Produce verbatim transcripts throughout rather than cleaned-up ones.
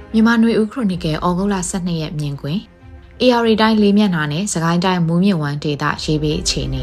မြန်မာနွေဦးခရိုနီကယ်ဩဂုတ်လဆယ့်နှစ်ရက်မြင်ကွင်း အေ အာ ရီ တိုင်းလေးမျက်နှာနဲ့စကိုင်းတိုင်းမူးမြင့်ဝမ်းဒေသရေးပေးအခြေအနေ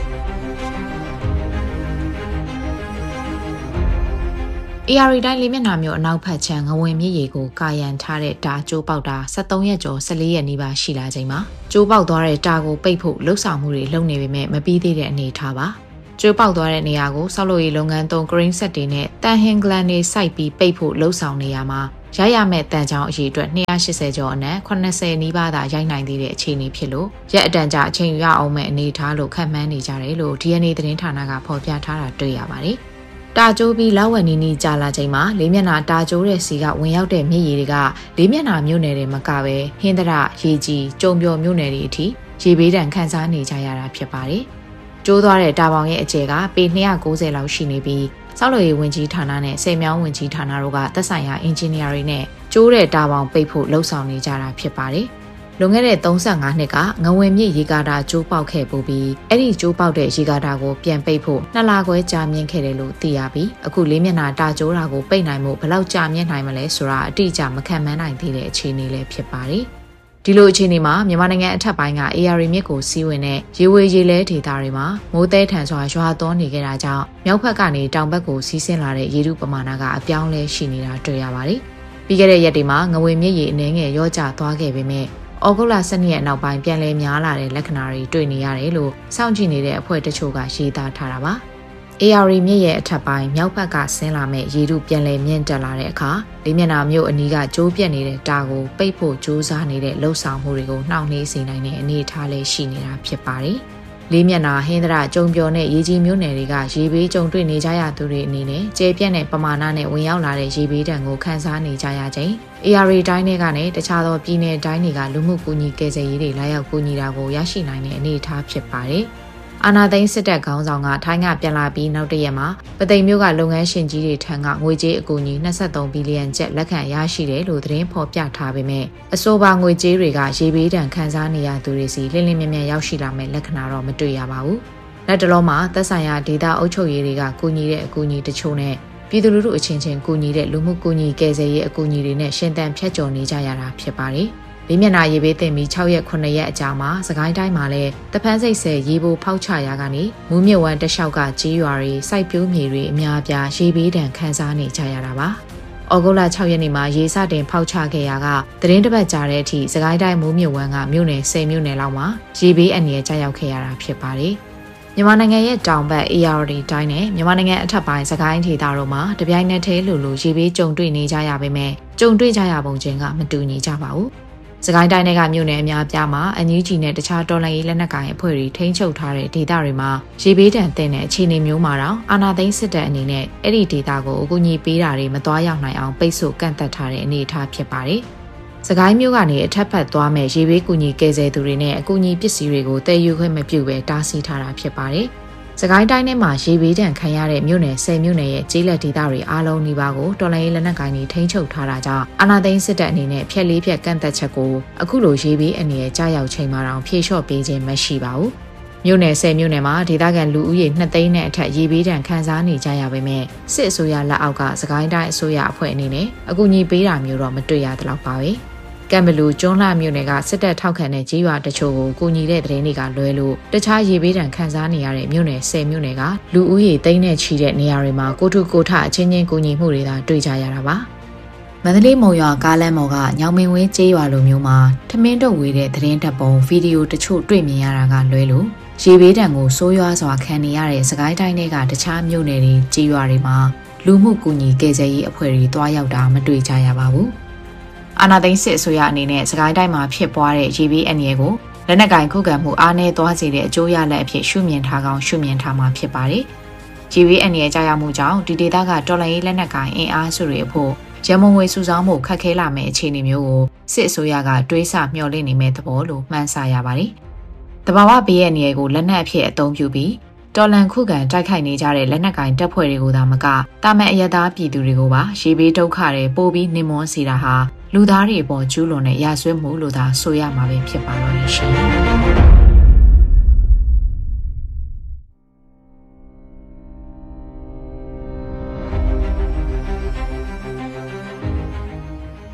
အေ အာ ရီ တိုင်းလေးမျက်နှာမြို့အနောက်ဖက်ခြမ်းငဝင်မြစ်ရေကိုကာယံထားတဲ့တာကျိုးပေါက်တာဆယ်သုံးရက်ကျော်ဆယ်လေးရက်နီးပါးရှိလာချိန်မှာကျိုးပေါက်သွားတဲ့တာကိုပိတ်ဖို့လှုပ်ဆောင်မှုတွေလုပ်နေပေမဲ့မပြီးသေးတဲ့အနေအထားပါကျိုးပေါက်သွားတဲ့နေရာကိုဆောက်လုပ်ရေးလုပ်ငန်းသုံးဂရင်းဆက်တွေနဲ့တန်ဟင်ဂလန်တွေစိုက်ပြီးပိတ်ဖို့လှုပ်ဆောင်နေရမှာရရမဲ့တန်ချောင်းအရေးအတွက်နှစ်ရာ၈၀ကျော်အနက်ခုနှစ်ဆယ်နီးပါးသာရိုက်နိုင်သေးတဲ့အခြေအနေဖြစ်လို့ရက်အတန်ကြာအချိန်ယူရအောင်မဲ့အနေအထားလို့ခန့်မှန်းနေကြတယ်လို့ ဒီ အန် အေ သတင်းဌာနကဖော်ပြထားတာတွေ့ရပါတယ်။တာကျိုးပြီးလောက်ဝက်နီနီကြာလာချိန်မှာလေးမျက်နှာတာကျိုးတဲ့စီကဝင်ရောက်တဲ့မြစ်ရေတွေကလေးမျက်နှာမြို့နယ်တွေမကပဲဟင်းသရရေကြီးကျုံပျော်မြို့နယ်တွေအထိရေဘေးဒဏ်ခံစားနေကြရတာဖြစ်ပါတယ်။ကျိုးသွားတဲ့တာပေါင်ရဲ့အကျယ်ကပေနှစ်ရာကိုးဆယ်လောက်ရှိနေပြီးဆောက်လုပ်ရေးဝန်ကြီးဌာနနဲ့ဆယ်မြောင်းဝန်ကြီးဌာနတို့ကသက်ဆိုင်ရာအင်ဂျင်နီယာတွေနဲ့ကျိုးတဲ့တာပေါင်ပိတ်ဖို့လှုံ့ဆော်နေကြတာဖြစ်ပါတယ်။လွန်ခဲ့တဲ့သုံးဆယ့်ငါးနှစ်ကငဝင်မြစ်ရေကာတာကျိုးပေါက်ခဲ့ပူပြီးအဲ့ဒီကျိုးပေါက်တဲ့ရေကာတာကိုပြန်ပိတ်ဖို့နှစ်လခွဲကြာမြင့်ခဲ့တယ်လို့သိရပြီးအခုလေးမျက်နှာတာကျိုးတာကိုပိတ်နိုင်မှုဘယ်လောက်ကြာမြင့်နိုင်မလဲဆိုတာအတိအကျမခံမှန်းနိုင်သေးတဲ့အခြေအနေလည်းဖြစ်ပါတယ်။ဒီလိုအခြေအနေမှာမြန်မာနိုင်ငံအထက်ပိုင်းက အေ အာ ရီ မြစ်ကိုစီးဝင်တဲ့ရေဝေရေလဲဒေသတွေမှာမိုးသဲထန်စွာရွာသွန်းနေကြတာကြောင့်မြောက်ဘက်ကနေတောင်ဘက်ကိုစီးဆင်းလာတဲ့ရေထုပမာဏကအပြောင်းလဲရှိနေတာတွေ့ရပါတယ်။ပြီးခဲ့တဲ့ရက်တွေမှာငဝင်မြစ်ရေအနှဲငယ်ရောကျသွားခဲ့ပေမဲ့ဩဂုတ်လဆယ့်နှစ်ရက်နောက်ပိုင်းပြန်လည်များလာတဲ့လက္ခဏာတွေတွေ့နေရတယ်လို့စောင့်ကြည့်နေတဲ့အဖွဲ့တချို့ကရေးသားထားတာပါ။အေ အာ ရီ မြစ်ရဲ့အထက်ပိုင်းမြောက်ဘက်ကဆင်းလာမဲ့ရေထုပြန်လည်မြင့်တက်လာတဲ့အခါလေးမျက်နှာမြို့အနီးကကျိုးပြက်နေတဲ့တာကိုပိတ်ဖို့ကြိုးစားနေတဲ့လှုပ်ဆောင်မှုတွေကိုနှောင့်နှေးစေနိုင်တဲ့အနေအထားလေးရှိနေတာဖြစ်ပါတယ်။လေးမျက်နှာဟင်းသရကျုံပျော်နဲ့ရေကြီးမြို့နယ်တွေကရေဘေးကြုံတွေ့နေကြရသူတွေအနေနဲ့ကျေပြန့်တဲ့ပမာဏနဲ့ဝင်ရောက်လာတဲ့ရေဘေးဒဏ်ကိုခံစားနေကြရချိန်အေ အာ ရီ တိုင်းတွေကနဲ့တခြားသောပြည်내တိုင်းတွေကလူမှုကူညီကယ်ဆယ်ရေးတွေလာရောက်ကူညီတာကိုရရှိနိုင်တဲ့အနေအထားဖြစ်ပါတယ်။အာနာသိန်းစစ်တပ်ခေါင်းဆောင်ကထိုင်းကပြန်လာပြီးနောက်တရက်မှာပသိမ်မြို့ကလုပ်ငန်းရှင်ကြီးတွေထံကငွေကြေးအကူအညီ၂၃ဘီလီယံကျပ်လက်ခံရရှိတယ်လို့သတင်းဖော်ပြထားပေမဲ့အဆိုပါငွေကြေးတွေကရေဘေးဒဏ်ခံစားနေရသူတွေစီလင်းလင်းမြမြရောက်ရှိလာမဲ့လက္ခဏာတော့မတွေ့ရပါဘူး။လက်တလုံးမှာသက်ဆိုင်ရာဒေသအုပ်ချုပ်ရေးတွေကကူညီတဲ့အကူအညီတချို့နဲ့ပြည်သူလူထုအချင်းချင်းကူညီတဲ့လူမှုကူညီကယ်ဆယ်ရေးအကူအညီတွေနဲ့ရှင်သန်ဖြတ်ကျော်နေကြရတာဖြစ်ပါတယ်။လေးမျက်နှာရေဘေးတင်ပြီး၆ရက်ခုနှစ်ရက်အကြာမှာစကိုင်းတိုင်းမှာလည်းတပန်းစိတ်ဆယ်ရေပိုဖောက်ချရာကနေမူးမြစ်ဝမ်းတလျှောက်ကကြီးရွာတွေစိုက်ပျိုးမြေတွေအများအပြားရေဘေးဒဏ်ခံစားနေကြရတာပါ။ဩဂုတ်လ၆ရက်နေ့မှာရေစတင်ဖောက်ချခဲ့ရာကသတင်းတစ်ပတ်ကြာတဲ့အထိစကိုင်းတိုင်းမူးမြစ်ဝမ်းကမြို့နယ်၁၀မြို့နယ်လောက်မှာရေဘေးအန္တရာယ်ကျရောက်ခဲ့ရတာဖြစ်ပါတယ်။မြန်မာနိုင်ငံရဲ့တောင်ဘက် အေ အာ ရီ တိုင်းနဲ့မြန်မာနိုင်ငံအထက်ပိုင်းစကိုင်းဒေသတို့မှာတပြိုင်နက်တည်းလိုလိုရေဘေးကြုံတွေ့နေကြရပေမဲ့ကြုံတွေ့ကြရပုံချင်းကမတူညီကြပါဘူး။စကိုင်းတိုင်းကမြို့နယ်အများပြားမှာအန်ယူဂျီနဲ့တခြားတော်လှန်ရေးလက်နက်ကိုင်အဖွဲ့တွေထိန်းချုပ်ထားတဲ့ဒေသတွေမှာရေဘေးဒဏ်သင့်တဲ့အခြေအနေမျိုးမှာတော့အာဏာသိမ်းစစ်တပ်အနေနဲ့အဲ့ဒီဒေသကိုအကူအညီပေးတာတွေမသွားရောက်နိုင်အောင်ပိတ်ဆို့ကန့်သတ်ထားတဲ့အနေအထားဖြစ်ပါတယ်။စကိုင်းမြို့ကနေအထက်ဖက်သွားမဲ့ရေဘေးကူညီကယ်ဆယ်သူတွေနဲ့အကူအညီပစ္စည်းတွေကိုတည်ယူခွင့်မပြုဘဲတားဆီးထားတာဖြစ်ပါတယ်။စကိုင်းတိုင်းထဲမှာရေဘေးဒဏ်ခံရတဲ့မြို့နယ်၁၀မြို့နယ်ရဲ့ကျေးလက်ဒေသတွေအားလုံးနီးပါးကိုတော်လှန်ရေးလက်နက်ကိုင်တွေထိန်းချုပ်ထားတာကြောင့်အာဏာသိမ်းစစ်တပ်အနေနဲ့ဖျက်လေးဖျက်ကန့်သက်ချက်ကိုအခုလိုရေဘေးအနေနဲ့ကြားရောက်ချိန်မှာတော့ဖြေလျှော့ပေးခြင်းမရှိပါဘူး။မြို့နယ်၁၀မြို့နယ်မှာဒေသခံလူဦးရေနှစ်သိန်းနဲ့အထက်ရေဘေးဒဏ်ခံစားနေကြရပေမဲ့စစ်အစိုးရလက်အောက်ကစကိုင်းတိုင်းအစိုးရအဖွဲ့အနေနဲ့အကူအညီပေးတာမျိုးတော့မတွေ့ရသလောက်ပါပဲ။ကံဘလူကျွန်းလှမြို့နယ်ကစစ်တပ်ထောက်ခံတဲ့ကြီးရွာတချို့ကိုကူညီတဲ့သတင်းတွေကလွဲလို့တခြားရေဘေးဒဏ်ခံစားနေရတဲ့မြို့နယ်၁၀မြို့နယ်ကလူဦးရေသိန်းနဲ့ချီတဲ့နေရာတွေမှာကိုထုကိုထအချင်းချင်းကူညီမှုတွေသာတွေ့ကြရတာပါမန္တလေးမုံရွာကားလမ်းပေါ်ကညောင်မင်းဝင်းကျေးရွာလိုမျိုးမှာထမင်းတုပ်ဝေးတဲ့သတင်းတပ်ပုံဗီဒီယိုတချို့တွေ့မြင်ရတာကလွဲလို့ရေဘေးဒဏ်ကိုဆိုးရွားစွာခံနေရတဲ့စကိုင်းတိုင်းတွေကတခြားမြို့နယ်တွေကျေးရွာတွေမှာလူမှုကူညီကယ်ဆယ်ရေးအဖွဲ့တွေတွားရောက်တာမတွေ့ကြရပါဘူးအာနာသိန်းစစ်အစိုးရအနေနဲ့စကိုင်းတိုင်းမှာဖြစ်ပွားတဲ့ရေဘေးအန္တရာယ်ကိုလက်နက်ကင်ခုခံမှုအားနည်းသွားစေတဲ့အကျိုးရလဒ်အဖြစ်ရှုမြင်ထားကောင်းရှုမြင်ထားမှာဖြစ်ပါတယ်။ရေဘေးအန္တရာယ်ကြောင့်မှုကြောင့်ဒီဒေသကတော်လှန်ရေးလက်နက်ကင်အင်အားစုတွေအဖို့ရမုံငွေစုဆောင်းမှုခက်ခဲလာမယ့်အခြေအနေမျိုးကိုစစ်အစိုးရကတွေးဆမျှော်လင့်နေမဲ့သဘောလို့မှန်းဆရပါတယ်။တဘာဝဘေးအန္တရာယ်ကိုလက်နက်အဖြစ်အသုံးပြုပြီးတော်လန်ခုခံတိုက်ခိုက်နေကြတဲ့လက်နက်ကင်တပ်ဖွဲ့တွေကိုသာမကတာမန်အရသားပြည်သူတွေကိုပါရေဘေးဒုက္ခတွေပိုပြီးနှိမ်မွန်းစေတာဟာလူသားတွေအပေါ်ကျူးလွန်တဲ့ရာဇဝတ်မှုလို့သာဆိုရမှာပဲဖြစ်ပါတော့ရှင်။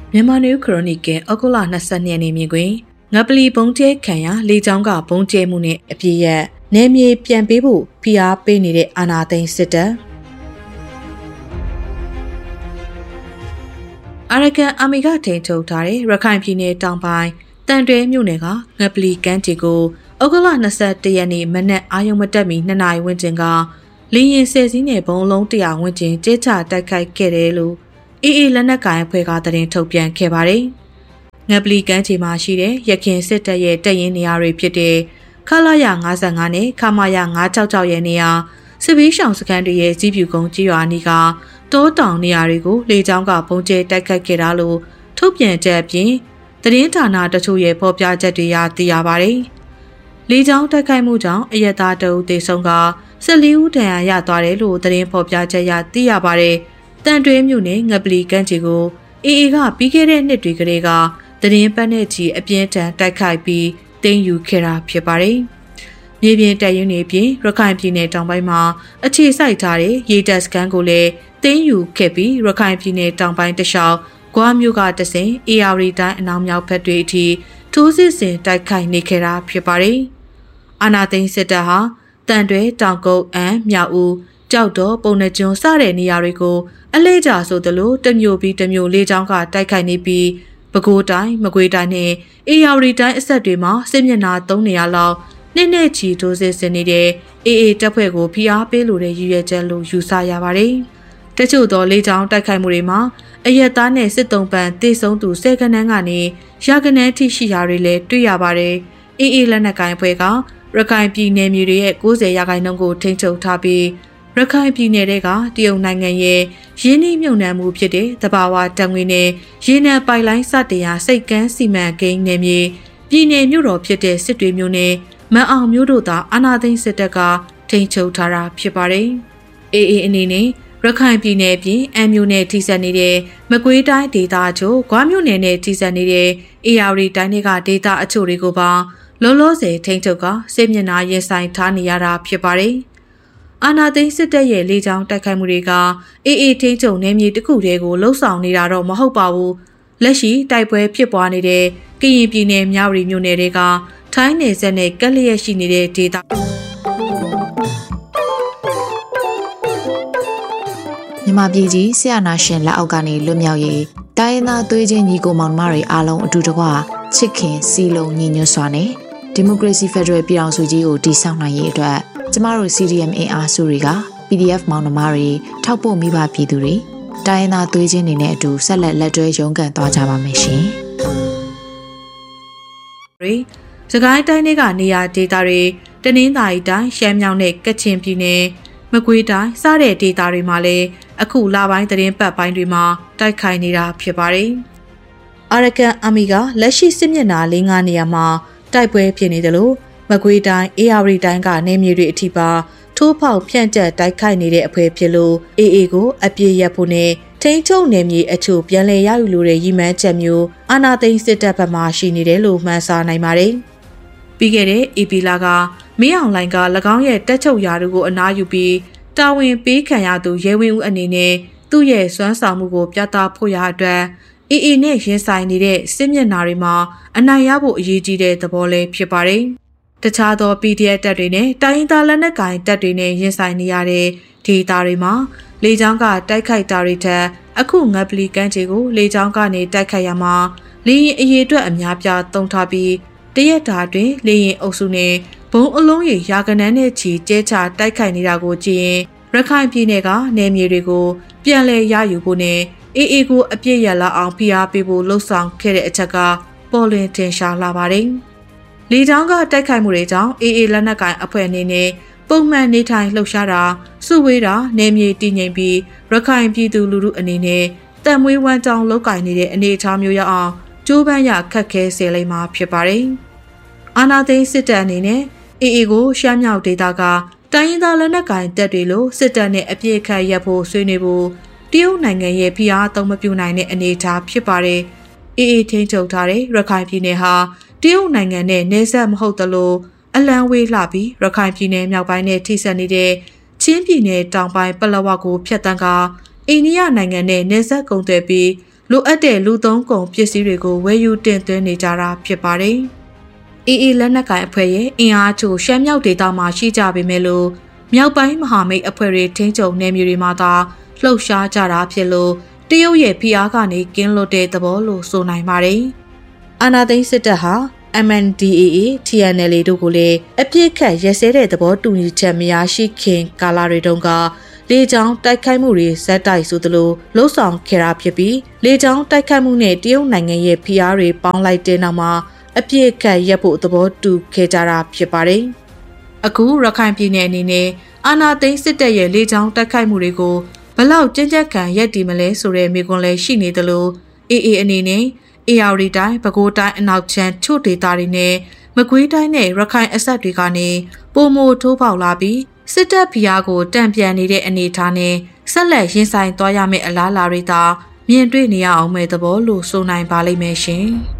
မြန်မာနယူးခရိုနီကယ်ဩဂုတ်လ၂၂ရက်နေ့မြင်တွင်ငပလီဘုံကျဲခံရလေကြောင်းကဘုံကျဲမှုနဲ့အပြည့်ရက်နယ်မြေပြန်ပေးဖို့ဖိအားပေးနေတဲ့အာဏာသိမ်းစစ်တပ်အာရကန်အာမီကထိန်ထုတ်ထားတဲ့ရခိုင်ပြည်နယ်တောင်ပိုင်းတန်တွဲမြို့နယ်ကငပလီကမ်းခြေကိုဩဂုတ်လ၂၁ရက်နေ့မနက်အာရုံမတက်မီနှစ်နာရီဝန်းကျင်ကလေရင်ဆယ်စီးနဲ့ဘုံလုံးတရာဝန်းကျင်ကျဲချတိုက်ခိုက်ခဲ့တယ်လို့အေးအေးလက်နက်ကိုင်အဖွဲ့ကသတင်းထုတ်ပြန်ခဲ့ပါတယ်။ငပလီကမ်းခြေမှာရှိတဲ့ရခင်စစ်တပ်ရဲ့တပ်ရင်းနေရာတွေဖြစ်တဲ့ခလာရ၅၅နဲ့ခမာရ၅၆၆ရဲ့နေရာစစ်ဘေးရှောင်စခန်းတွေရဲ့ကြီးပြူကုန်းကြီးရွာနီးကတောတောင်နေရာတွေကိုလေကြောင်းကပုံကျဲတိုက်ခိုက်ခဲ့တာလို့ထုတ်ပြန်ချက်အပြင်သတင်းဌာနတချို့ရဲ့ဖော်ပြချက်တွေရသိရပါတယ်။လေကြောင်းတိုက်ခိုက်မှုကြောင့်အရက်သားတအုပ်သေဆုံးက၁၄ဦးဒဏ်ရာရသွားတယ်လို့သတင်းဖော်ပြချက်ရသိရပါတယ်။တန်တွဲမြို့နယ်ငပလီကမ်းခြေကိုအေအေကပြီးခဲ့တဲ့နှစ်တွေကလေးကသတင်းပတ်နဲ့ချီအပြင်းထန်တိုက်ခိုက်ပြီးတင်းယူခဲ့တာဖြစ်ပါတယ်။မြေပြင်တပ်ရင်းတွေပြင်ရခိုင်ပြည်နယ်တောင်ပိုင်းမှာအခြေစိုက်ထားတဲ့ရေတပ်စခန်းကိုလည်းတင်းယူခဲ့ပြီးရခိုင်ပြည်နယ်တောင်ပိုင်းတလျှောက်ဂွားမြို့ကတဆင်အေယာရီတိုင်းအနောက်မြောက်ဘက်တွေအထိထိုးစစ်ဆင်တိုက်ခိုက်နေခဲ့တာဖြစ်ပါတယ်။အာနာသိန်းစစ်တပ်ဟာတန်တွဲတောင်ကုန်းအမ်းမြောက်ဦးကြောက်တော်ပုံနှကျွန်းစတဲ့နေရာတွေကိုအလဲကျဆိုသလိုတမျိုးပြီးတမျိုးလေးချောင်းကတိုက်ခိုက်နေပြီးပဲခူးတိုင်းမကွေးတိုင်းနဲ့အေရဝတီတိုင်းအဆက်တွေမှာစစ်မျက်နှာသုံးနေရလောက်နှစ်နဲ့ချီထိုးစစ်ဆင်နေတဲ့အေအေတပ်ဖွဲ့ကိုဖိအားပေးလိုတဲ့ရည်ရွယ်ချက်လို့ယူဆရပါတယ်။တချို့သောလေးချောင်းတိုက်ခိုက်မှုတွေမှာအရက်သားနဲ့စစ်တုံးပန်တေဆုံးသူဆယ်ကနန်းကနေရာကနန်းထိရှိရာတွေလည်းတွေ့ရပါတယ်။အေအေလက်နက်ကိုင်အဖွဲ့ကရခိုင်ပြည်နယ်မြေတွေရဲ့၉၀ရာခိုင်နှုန်းကိုထိန်းချုပ်ထားပြီးရခိုင်ပြည်နယ်ကတရုတ်နိုင်ငံရဲ့ရင်းနှီးမြှုပ်နှံမှုဖြစ်တဲ့သဘာဝဓာတ်ငွေနဲ့ရေနံပိုက်လိုင်းစတင်ရာစိတ်ကမ်းစီမံကိန်းနယ်မြေပြည်နယ်မြို့တော်ဖြစ်တဲ့စစ်တွေမြို့နယ်မန်အောင်မြို့တို့သာအာဏာသိမ်းစစ်တပ်ကထိန်းချုပ်ထားတာဖြစ်ပါတယ်။အေအေအနေနဲ့ရခိုင်ပြည်နယ်ပြင်အမ်းမြို့နယ်ထိစပ်နေတဲ့မကွေးတိုင်းဒေသအချို့၊ဂွားမြို့နယ်နဲ့ထိစပ်နေတဲ့အေရဝတီတိုင်းတွေကဒေသအချို့တွေကိုပါလောလောဆယ်ထိန်းချုပ်ကစစ်မျက်နှာရင်ဆိုင်ထားနေရတာဖြစ်ပါတယ်။အာဏာသိမ်းစစ်တပ်ရဲ့လေကြောင်းတိုက်ခိုက်မှုတွေကအေအေထိန်းချုပ်နယ်မြေတစ်ခုတည်းကိုလှုပ်ဆောင်နေတာတော့မဟုတ်ပါဘူး။လက်ရှိတိုက်ပွဲဖြစ်ပွားနေတဲ့ကရင်ပြည်နယ်မြဝတီမြို့နယ်တွေကထိုင်းနယ်စပ်နဲ့ကပ်လျက်ရှိနေတဲ့ဒေသမြန်မာပြည်ကြီးဆရာနာရှင်လက်အောက်ကနေလွတ်မြောက်ရေးတိုင်းရင်းသားသွေးချင်းညီကိုမောင်နှမတွေအားလုံးအတူတကွချစ်ခင်စီလုံးညီညွတ်စွာနဲ့ဒီမိုကရေစီဖက်ဒရယ်ပြည်ထောင်စုကြီးကိုတည်ဆောက်နိုင်ရေးအတွက်ကျမတို့ စီ ဒီ အမ် အင်အားစုတွေက ပီ ဒီ အက်ဖ် မောင်နှမတွေထောက်ပို့မိဘပြည်သူတွေတိုင်းရင်းသားသွေးချင်းတွေနဲ့အတူဆက်လက်လက်တွဲရုန်းကန်သွားကြပါမယ်ရှင်။စကိုင်းတိုင်းတွေကနေရာဒေသတွေတနင်္သာရီတိုင်းရှမ်းမြောက်နဲ့ကချင်ပြည်နယ်မကွေးတိုင်းစတဲ့ဒေသတွေမှာလည်းအခုလပိုင်းသတင်းပတ်ပိုင်းတွေမှာတိုက်ခိုက်နေတာဖြစ်ပါတယ်။အာရကန်အာမီကလက်ရှိစစ်မျက်နှာ၄-၅နေရာမှာတိုက်ပွဲဖြစ်နေတယ်လို့မကွေးတိုင်းအေရဝတီတိုင်းကနေမြေတွေအထိပါထိုးဖောက်ဖြန့်ကျက်တိုက်ခိုက်နေတဲ့အဖွဲ့ဖြစ်လို့အေအေကိုအပြည့်ရဖို့နဲ့ထိန်းချုပ်နယ်မြေအချို့ပြန်လည်ရယူလိုတဲ့ရည်မှန်းချက်မျိုးအာဏာသိမ်းစစ်တပ်ဘက်မှရှိနေတယ်လို့မှန်းဆနိုင်ပါတယ်။ပြီးခဲ့တဲ့အေပီလာကမင်းအောင်လှိုင်က၎င်းရဲ့တက်ချုပ်ရာတို့ကိုအနားယူပြီးတာဝန်ပေးခံရသူရဲဝင်းဦးအနေနဲ့သူ့ရဲ့စွမ်းဆောင်မှုကိုပြသဖို့ရအတွက်အေအေနဲ့ရင်ဆိုင်နေတဲ့စစ်မျက်နှာတွေမှာအနိုင်ရဖို့အရေးကြီးတဲ့သဘောလေးဖြစ်ပါတယ်။တခြားသော ပီ ဒီ အက်ဖ် တပ်တွေနဲ့တိုင်းရင်းသားလက်နက်ကိုင်တပ်တွေနဲ့ရင်ဆိုင်နေရတဲ့ဒေသတွေမှာလေကြောင်းကတိုက်ခိုက်တာတွေထက်အခုငပလီကမ်းခြေကိုလေကြောင်းကနေတိုက်ခိုက်ရမှာလေရင်အရေးအတွက်အများပြားတုံထားပြီးတရက်တာတွင်လေရင်အုပ်စုနဲ့ဘုံအလုံးရေရာကနန်းနဲ့ချီကျဲချတိုက်ခိုက်နေတာကိုကြည့်ရင်ရခိုင်ပြည်နယ်ကနယ်မြေတွေကိုပြန်လည်ရယူဖို့နဲ့အေအေကိုအပြည့်ရလာအောင်ဖိအားပေးဖို့လှုံ့ဆော်ခဲ့တဲ့အချက်ကပေါ်လွင်ထင်ရှားလာပါတယ်။လေကြောင်းကတိုက်ခိုက်မှုတွေကြောင့်အေအေလက်နက်ကိုင်အဖွဲ့အနေနဲ့ပုံမှန်နေထိုင်လှုပ်ရှားတာစုဝေးတာနယ်မြေတည်ငြိမ်ပြီးရခိုင်ပြည်သူလူထုအနေနဲ့တန်မွေးဝမ်းကြောင်းလောက်ကင်နေတဲ့အနေအထားမျိုးရအောင်ကြိုးပမ်းရခက်ခဲစေလိမ့်မှာဖြစ်ပါတယ်။အာဏာသိမ်းစစ်တပ်အနေနဲ့အေအေကိုရှမ်းမြောက်ဒေသကတိုင်းရင်းသားလက်နက်ကိုင်တပ်တွေလိုစစ်တပ်နဲ့အပြည့်ခတ်ရပ်ဖို့ဆွေးနွေးဖို့တရုတ်နိုင်ငံရဲ့ဖိအားသုံးမပြုနိုင်တဲ့အနေအထားဖြစ်ပါတယ်။အေအေထိန်းချုပ်ထားတဲ့ရခိုင်ပြည်နယ်ဟာတရုတ်နိုင်ငံနဲ့နယ်စပ်မဟုတ်သလိုအလံဝေးလှပြီးရခိုင်ပြည်နယ်မြောက်ပိုင်းနဲ့ထိစပ်နေတဲ့ချင်းပြည်နယ်တောင်ပိုင်းပလက်ဝကိုဖျက်ဆီးကာအိန္ဒိယနိုင်ငံနဲ့နယ်စပ်ကုန်သွယ်ပြီးလိုအပ်တဲ့လူသုံးကုန်ပစ္စည်းတွေကိုဝယ်ယူတင်သွင်းနေကြတာဖြစ်ပါတယ်။အေးအေးလက်နက်ကိုင်အဖွဲ့ရဲ့အင်အားချို့ရှမ်းမြောက်ဒေသမှာရှိကြပေမဲ့လို့မြောက်ပိုင်းမဟာမိတ်အဖွဲ့တွေထိန်းချုပ်နယ်မြေတွေမှာသာလှုပ်ရှားကြတာဖြစ်လို့တရုတ်ရဲ့ဖိအားကနေကင်းလွတ်တဲ့သဘောလို့ဆိုနိုင်ပါတယ်။အာဏာသိမ်းစစ်တပ်ဟာ M N D A A, T N L A တို့ကိုလည်းအပြစ်ခတ်ရဲစဲတဲ့သဘောတူညီချက်မရရှိခင်ကာလတွေတုန်းကလေကြောင်းတိုက်ခိုက်မှုတွေဇက်တိုက်ဆိုသလိုလှုပ်ဆောင်ခဲ့တာဖြစ်ပြီးလေကြောင်းတိုက်ခိုက်မှုနဲ့တရုတ်နိုင်ငံရဲ့ဖိအားတွေပေါင်းလိုက်တဲ့နောက်မှာအပြစ်ခတ်ရပ်ဖို့သဘောတူခဲ့ကြတာဖြစ်ပါတယ်။အခုရခိုင်ပြည်နယ်အနေနဲ့အာဏာသိမ်းစစ်တပ်ရဲ့လေကြောင်းတိုက်ခိုက်မှုတွေကိုဘလောက်ကြမ်းကြမ်းခံရပ်တည်မလဲဆိုတဲ့မေးခွန်းလည်းရှိနေသလို A A အနေနဲ့အေရဝတီတိုင်းပဲခူးတိုင်းအနောက်ချမ်းချို့ဒေသတွေနဲ့မကွေးတိုင်းနဲ့ရခိုင်အစပ်တွေကနေပုံမိုထိုးပေါက်လာပြီးစစ်တပ်ဖိအားကိုတံပြန်နေတဲ့အနေအထားနဲ့ဆက်လက်ရင်ဆိုင်သွားရမယ့်အလားအလာတွေသာမြင်တွေ့နေရအောင်မဲ့သဘောလို့ဆိုနိုင်ပါလိမ့်မယ်ရှင်။